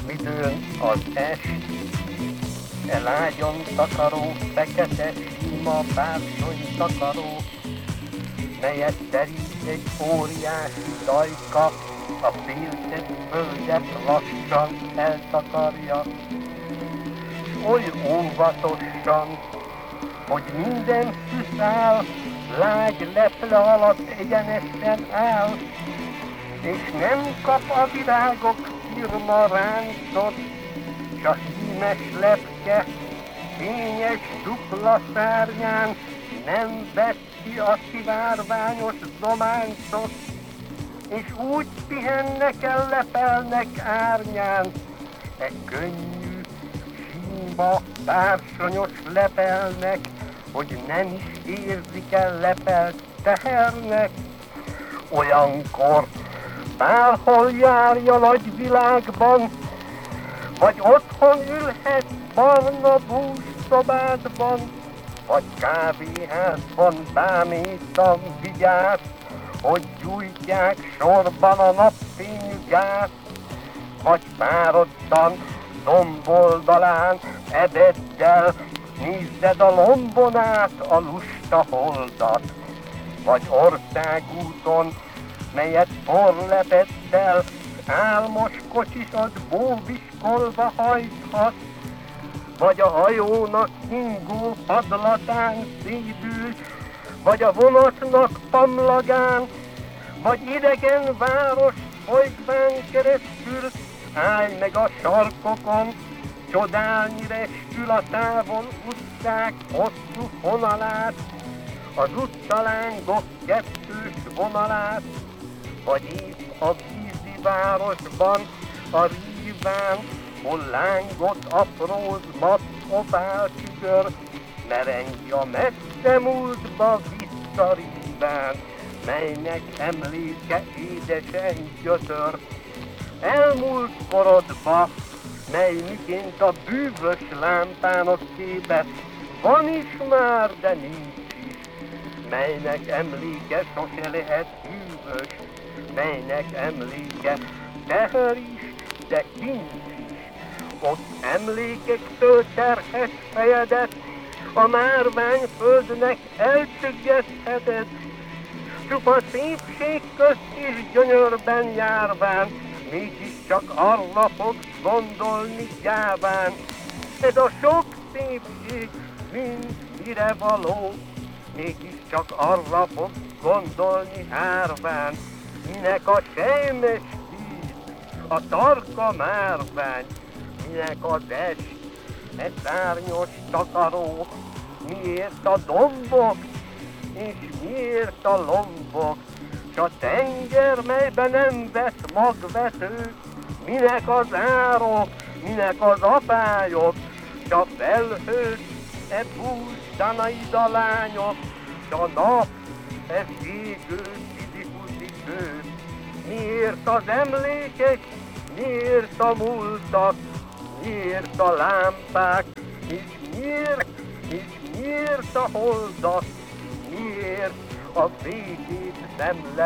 midőn az est, lágyan takaró, fekete, sima bársony takaró, melyet terít egy óriási dajka, a féltett földet lassan eltakarja. Oly óvatosan, hogy minden szüszál, lágy leple alatt egyenesen áll, és nem kap a virágok firma ráncot, s a hímes lepke fényes dupla szárnyán nem vett ki a szivárványos zománcot, és úgy pihennek el, lepelnek árnyán, könnyű, sima, bársonyos lepelnek, hogy nem is érzik el lepelt tehernek. Olyankor bárhol járja nagy világban, vagy otthon ülhet barna búszszobádban, vagy kávéházban bámétan vigyáz, hogy gyújtják sorban a napfényű gáz, vagy fáradtan domboldalán ebeddel nézzed a lombon át a lusta holdat, vagy országúton, melyet porlepeddel álmos kocsisod bóbiskolva hajthat, vagy a hajónak ingó padlatán szédül, vagy a vonatnak pamlagán, vagy idegen város folytván keresztül, állj meg a sarkokon, csodálni reskül a távol utcák hosszú vonalát, az utcalángok kettős vonalát, vagy épp a vízi városban, a ríván, hol lángot apróz mat opál tükör, merengi a messze múltba visszaríván, melynek emléke édesen gyötör. Elmúlt korodba, mely miként a bűvös lámpának képe, van is már, de nincs is, melynek emléke sose lehet bűvös, melynek emléke teher is, de kincs is. Ott emlékektől terhes fejedet a márvány földnek elcsüggesztheted, csupa szépség közt és gyönyörben járván, mégiscsak arra fogsz gondolni gyáván. Ez a sok szépség mind mire való, mégiscsak arra fogsz gondolni árván. Minek a sejmes víz, a tarka márvány, minek az est, szárnyos takaró, miért a dombok, és miért a lombok, s a tenger, melyben nem vesz magvető, minek az árok, minek az apályok, s a felhők, bús Danaida lányok, s a nap, égő szizifuszi kő, miért az emlékek, miért a múltak, miért a lámpák, és miért a holdak, miért a békét nem lehet.